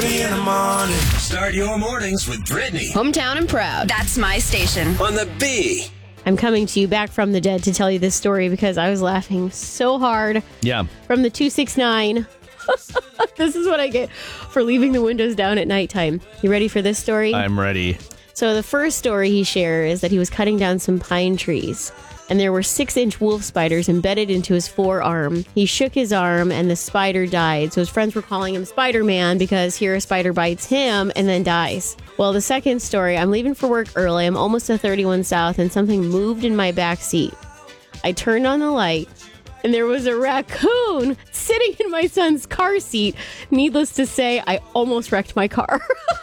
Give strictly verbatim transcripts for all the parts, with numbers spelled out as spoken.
early in the morning. Start your mornings with Brittany. Hometown and proud. That's my station. On the B. I'm coming to you back from the dead to tell you this story because I was laughing so hard. Yeah. From the two six nine. This is what I get for leaving the windows down at nighttime. You ready for this story? I'm ready. So the first story he shares is that he was cutting down some pine trees, and there were six-inch wolf spiders embedded into his forearm. He shook his arm, and the spider died. So his friends were calling him Spider-Man because here a spider bites him and then dies. Well, the second story, I'm leaving for work early. I'm almost to thirty-one South, and something moved in my back seat. I turned on the light, and there was a raccoon sitting in my son's car seat. Needless to say, I almost wrecked my car.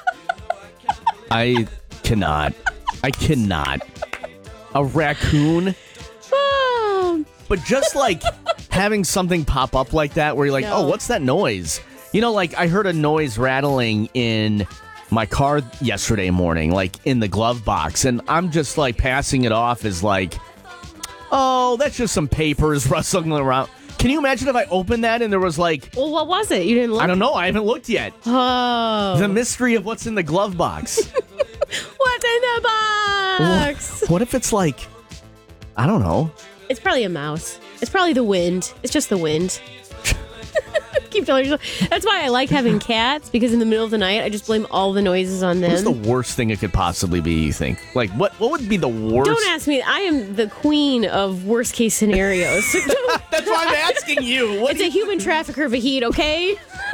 I cannot. I cannot. A raccoon? Oh. But just like having something pop up like that where you're like, No. oh, what's that noise? You know, like I heard a noise rattling in my car yesterday morning, like in the glove box. And I'm just like passing it off as like, oh, that's just some papers rustling around. Can you imagine if I opened that and there was like... Well, what was it? You didn't look? I don't know. I haven't looked yet. Oh. The mystery of what's in the glove box. What's in the box? What if it's like, I don't know. It's probably a mouse. It's probably the wind. It's just the wind. Keep telling yourself. That's why I like having cats, because in the middle of the night, I just blame all the noises on them. What's the worst thing it could possibly be, you think? Like, what What would be the worst? Don't ask me. I am the queen of worst case scenarios. That's why I'm asking you. What It's a human trafficker, Vahid, okay?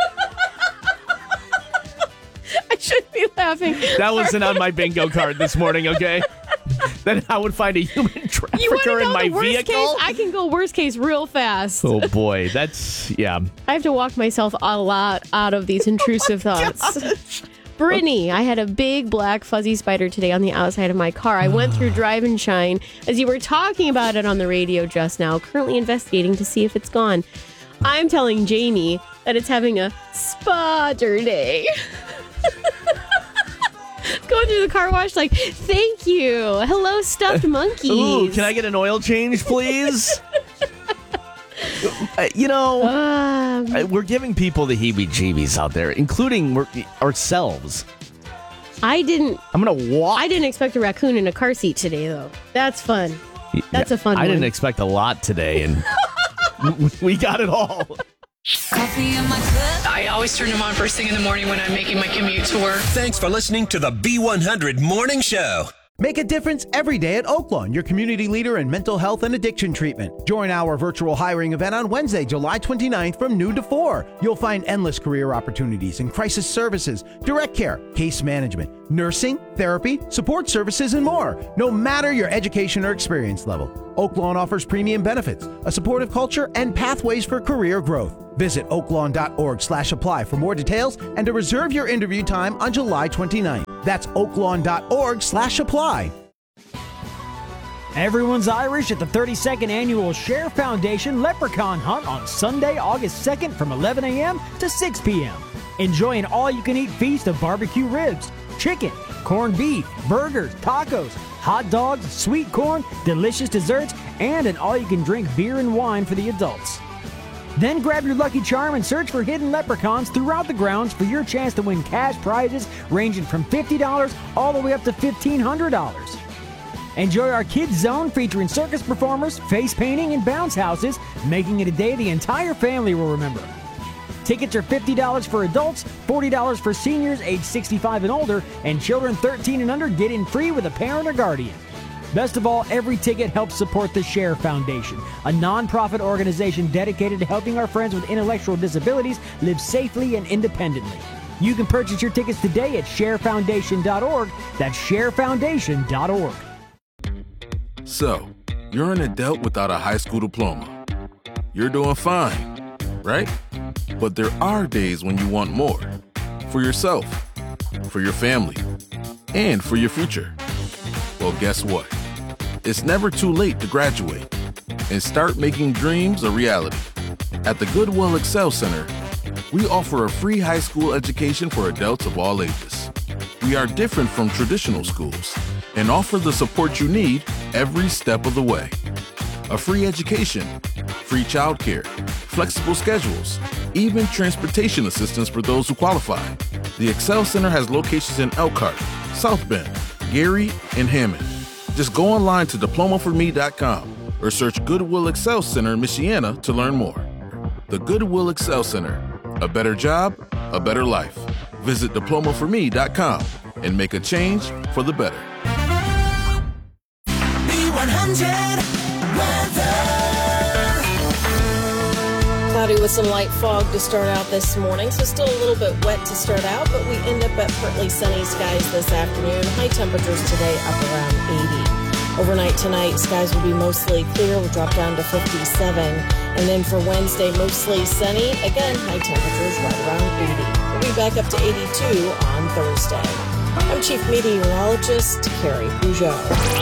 I shouldn't be laughing. That wasn't on my bingo card this morning, okay? Then I would find a human You want trafficker to in know my the worst vehicle. case? I can go worst case real fast. Oh, boy. That's, yeah. I have to walk myself a lot out of these intrusive Oh thoughts. Brittany, I had a big black fuzzy spider today on the outside of my car. I went through Drive and Shine as you were talking about it on the radio just now, currently investigating to see if it's gone. I'm telling Jamie that it's having a spotter day. Going through the car wash like, thank you. Hello, stuffed monkeys. Ooh, can I get an oil change, please? Uh, you know, Um, uh, we're giving people the heebie-jeebies out there, including we're- ourselves. I didn't I'm going to walk. I didn't expect a raccoon in a car seat today, though. That's fun. That's a fun I one. didn't expect a lot today, and we got it all. Coffee in my cup. I always turn them on first thing in the morning when I'm making my commute to work. Thanks for listening to the B one hundred Morning Show. Make a difference every day at Oaklawn, your community leader in mental health and addiction treatment. Join our virtual hiring event on Wednesday, July twenty-ninth from noon to four. You'll find endless career opportunities in crisis services, direct care, case management, nursing, therapy, support services, and more, no matter your education or experience level. Oaklawn offers premium benefits, a supportive culture, and pathways for career growth. Visit oaklawn.org slash apply for more details and to reserve your interview time on July twenty-ninth. That's oaklawn.org slash apply. Everyone's Irish at the thirty-second Annual Share Foundation Leprechaun Hunt on Sunday, August second from eleven a.m. to six p.m. Enjoy an all-you-can-eat feast of barbecue ribs, chicken, corned beef, burgers, tacos, hot dogs, sweet corn, delicious desserts, and an all-you-can-drink beer and wine for the adults. Then grab your lucky charm and search for hidden leprechauns throughout the grounds for your chance to win cash prizes ranging from fifty dollars all the way up to fifteen hundred dollars. Enjoy our Kids Zone featuring circus performers, face painting, and bounce houses, making it a day the entire family will remember. Tickets are fifty dollars for adults, forty dollars for seniors age sixty-five and older, and children thirteen and under get in free with a parent or guardian. Best of all, every ticket helps support the Share Foundation, a non-profit organization dedicated to helping our friends with intellectual disabilities live safely and independently. You can purchase your tickets today at share foundation dot org. That's share foundation dot org. So, you're an adult without a high school diploma. You're doing fine, right? But there are days when you want more. For yourself, for your family, and for your future. Well, guess what? It's never too late to graduate and start making dreams a reality. At the Goodwill Excel Center, we offer a free high school education for adults of all ages. We are different from traditional schools and offer the support you need every step of the way. A free education, free childcare, flexible schedules, even transportation assistance for those who qualify. The Excel Center has locations in Elkhart, South Bend, Gary, and Hammond. Just go online to diploma for me dot com or search Goodwill Excel Center in Michiana to learn more. The Goodwill Excel Center. A better job, a better life. Visit diploma for me dot com and make a change for the better. B one hundred weather. Cloudy with some light fog to start out this morning, so still a little bit wet to start out, but we end up at partly sunny skies this afternoon. High temperatures today up around eighty. Overnight tonight, skies will be mostly clear. We'll drop down to fifty-seven. And then for Wednesday, mostly sunny. Again, high temperatures right around eighty. We'll be back up to eighty-two on Thursday. I'm Chief Meteorologist Carrie Peugeot.